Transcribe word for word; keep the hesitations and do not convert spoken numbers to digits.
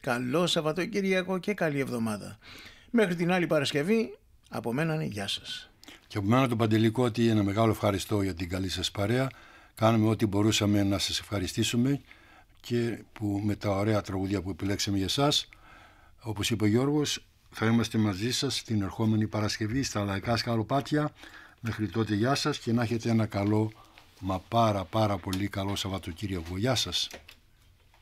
καλό Σαββατοκύριακο και καλή εβδομάδα. Μέχρι την άλλη Παρασκευή, από μένα είναι γεια σας. Και από μένα τον Παντελικό, ότι ένα μεγάλο ευχαριστώ για την καλή σας παρέα. Κάναμε ό,τι μπορούσαμε να σας ευχαριστήσουμε και που με τα ωραία τραγούδια που επιλέξαμε για εσάς. Όπως είπε ο Γιώργος, θα είμαστε μαζί σας την ερχόμενη Παρασκευή στα Λαϊκά Σκαλοπάτια. Μέχρι τότε γεια σας και να έχετε ένα καλό, μα πάρα πάρα πολύ καλό Σαββατοκύριακο. Γεια σας.